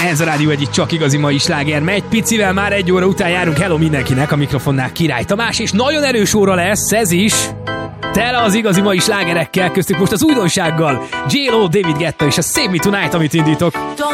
Ez a Rádió Egy csak igazi mai sláger megy. Picivel már 1 óra után járunk. Hello mindenkinek, a mikrofonnál Király Tamás, és nagyon erős óra lesz ez is. Tele az igazi mai slágerekkel, köztük most az újdonsággal. J.Lo, David Guetta és a Save Me Tonight, amit indítok.